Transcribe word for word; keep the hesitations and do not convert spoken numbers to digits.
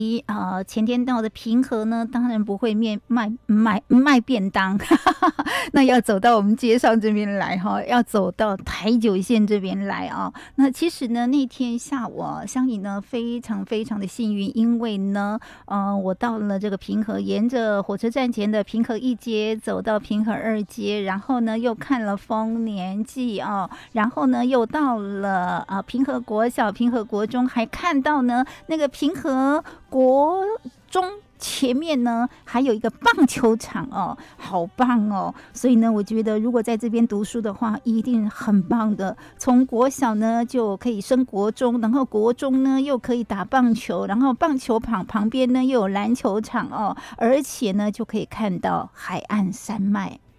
呃，前天到的平和呢，当然不会面卖卖卖便当，那要走到我们街上这边来哈，要走到台九线这边来啊。那其实呢，那天下午啊，香怡呢非常非常的幸运，因为呢，呃，我到了这个平和，沿着火车站前的平和一街走到平和二街，然后呢又看了丰年祭啊，然后呢又到了啊、呃、平和国小、平和国中，还看到呢那个平和国中前面呢还有一个棒球场哦，好棒哦！所以呢，我觉得如果在这边读书的话，一定很棒的。从国小呢就可以升国中，然后国中呢又可以打棒球，然后棒球场旁边呢又有篮球场哦，而且呢就可以看到海岸山脉。